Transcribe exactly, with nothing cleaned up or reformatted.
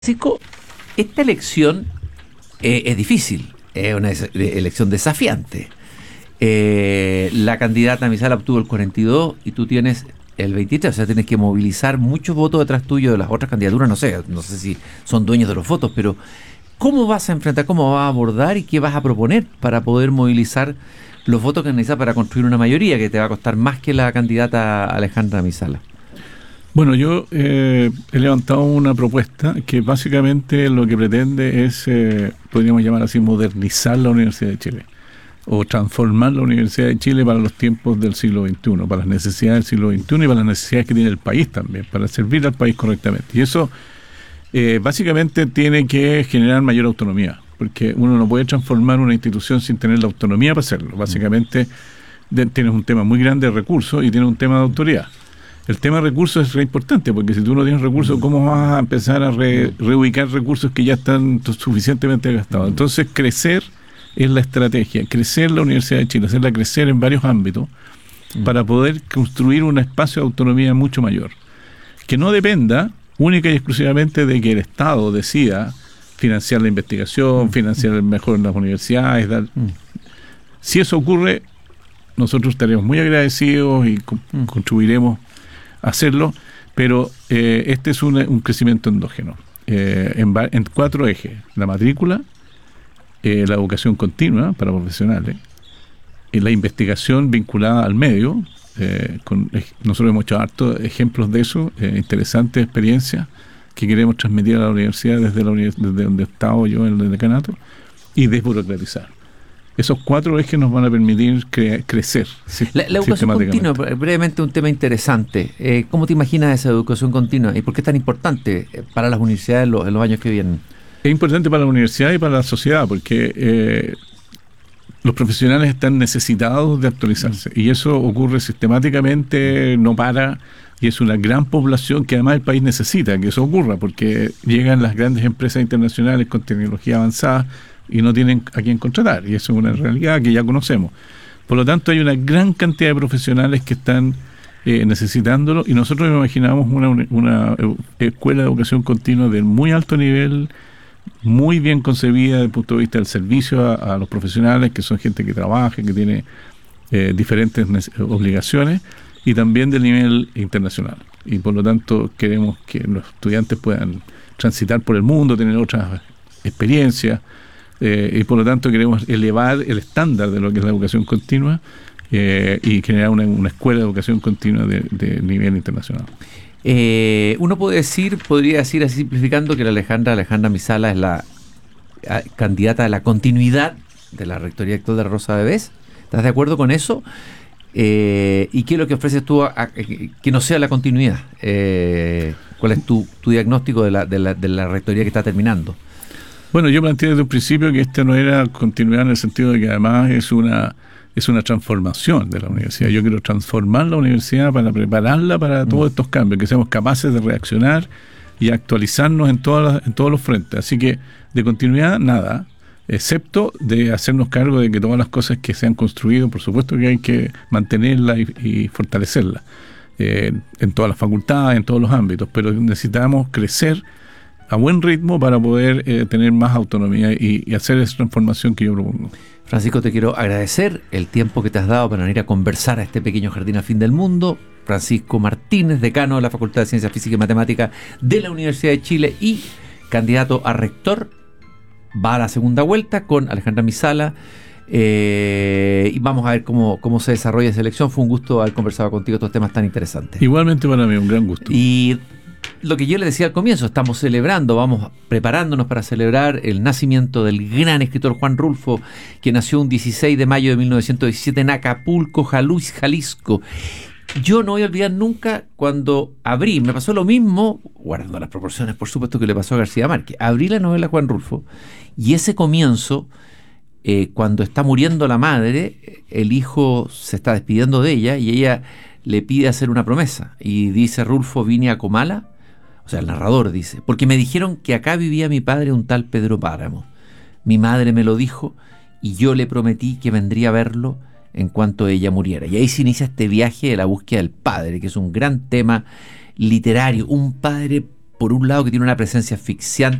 Francisco, esta elección eh, es difícil, es una es- elección desafiante. Eh, la candidata Misala obtuvo el cuarenta y dos y tú tienes el veintitrés, o sea, tienes que movilizar muchos votos detrás tuyo de las otras candidaturas, no sé, no sé si son dueños de los votos, pero ¿cómo vas a enfrentar, cómo vas a abordar y qué vas a proponer para poder movilizar los votos que necesitas para construir una mayoría que te va a costar más que la candidata Alejandra Misala? Bueno, yo eh, he levantado una propuesta que básicamente lo que pretende es, eh, podríamos llamar así, modernizar la Universidad de Chile o transformar la Universidad de Chile para los tiempos del siglo veintiuno, para las necesidades del siglo veintiuno y para las necesidades que tiene el país también, para servir al país correctamente. Y eso eh, básicamente tiene que generar mayor autonomía, porque uno no puede transformar una institución sin tener la autonomía para hacerlo. Básicamente de, tienes un tema muy grande de recursos y tienes un tema de autoridad. El tema de recursos es re importante, porque si tú no tienes recursos, ¿cómo vas a empezar a re, reubicar recursos que ya están suficientemente gastados? Entonces, crecer es la estrategia, crecer la Universidad de Chile, hacerla crecer en varios ámbitos, para poder construir un espacio de autonomía mucho mayor, que no dependa única y exclusivamente de que el Estado decida financiar la investigación, financiar mejor las universidades. Dar. Si eso ocurre, nosotros estaremos muy agradecidos y co- contribuiremos hacerlo, pero eh, este es un, un crecimiento endógeno eh, en, va- en cuatro ejes: la matrícula, eh, la educación continua para profesionales, eh, la investigación vinculada al medio. Eh, con, eh, nosotros hemos hecho hartos ejemplos de eso, eh, interesantes experiencias que queremos transmitir a la universidad desde, la univers- desde donde he estado yo en el decanato, y desburocratizar. Esos cuatro ejes nos van a permitir cre- crecer La, la educación sistemáticamente. continua, brevemente, un tema interesante. Eh, ¿Cómo te imaginas esa educación continua y por qué es tan importante eh, para las universidades en los, en los años que vienen? Es importante para la universidad y para la sociedad, porque eh, los profesionales están necesitados de actualizarse, y eso ocurre sistemáticamente, no para, y es una gran población que además el país necesita que eso ocurra, porque llegan las grandes empresas internacionales con tecnología avanzada y no tienen a quién contratar, y eso es una realidad que ya conocemos. Por lo tanto, hay una gran cantidad de profesionales que están eh, necesitándolo, y nosotros imaginamos una, una escuela de educación continua de muy alto nivel, muy bien concebida desde el punto de vista del servicio a, a los profesionales, que son gente que trabaja, que tiene eh, diferentes nece- obligaciones, y también del nivel internacional. Y por lo tanto queremos que los estudiantes puedan transitar por el mundo, tener otras experiencias, eh, y por lo tanto queremos elevar el estándar de lo que es la educación continua, eh, y generar una, una escuela de educación continua de, de nivel internacional. Eh, uno puede decir, podría decir así simplificando, que la Alejandra, Alejandra Misala es la ah, candidata a la continuidad de la rectoría actual de la Rosa de Bes. ¿Estás de acuerdo con eso? Eh, ¿Y qué es lo que ofreces tú a, a- que no sea la continuidad? Eh, ¿Cuál es tu, tu diagnóstico de la, de, la, de la rectoría que está terminando? Bueno, yo planteé desde un principio que esta no era continuidad, en el sentido de que además es una es una transformación de la universidad. Yo quiero transformar la universidad para prepararla para todos estos cambios, que seamos capaces de reaccionar y actualizarnos en todas las, en todos los frentes. Así que de continuidad nada, excepto de hacernos cargo de que todas las cosas que se han construido, por supuesto que hay que mantenerlas y, y fortalecerlas, eh, en todas las facultades, en todos los ámbitos, pero necesitamos crecer a buen ritmo para poder eh, tener más autonomía y, y hacer esa transformación que yo propongo. Francisco, te quiero agradecer el tiempo que te has dado para venir a conversar a este pequeño jardín al fin del mundo. Francisco Martínez, decano de la Facultad de Ciencias Físicas y Matemáticas de la Universidad de Chile y candidato a rector, va a la segunda vuelta con Alejandra Misala. Eh, y vamos a ver cómo, cómo se desarrolla esa elección. Fue un gusto haber conversado contigo estos temas tan interesantes. Igualmente para mí, un gran gusto. Y lo que yo le decía al comienzo, estamos celebrando, vamos preparándonos para celebrar el nacimiento del gran escritor Juan Rulfo, que nació un dieciséis de mayo de mil novecientos diecisiete en Acapulco, Jalus- Jalisco. Yo no voy a olvidar nunca cuando abrí, me pasó lo mismo, guardando las proporciones, por supuesto, que le pasó a García Márquez. Abrí la novela Juan Rulfo y ese comienzo, eh, cuando está muriendo la madre, el hijo se está despidiendo de ella y ella le pide hacer una promesa. Y dice Rulfo: vine a Comala, o sea, el narrador dice, porque me dijeron que acá vivía mi padre, un tal Pedro Páramo. Mi madre me lo dijo y yo le prometí que vendría a verlo en cuanto ella muriera. Y ahí se inicia este viaje de la búsqueda del padre, que es un gran tema literario, un padre por un lado, que tiene una presencia asfixiante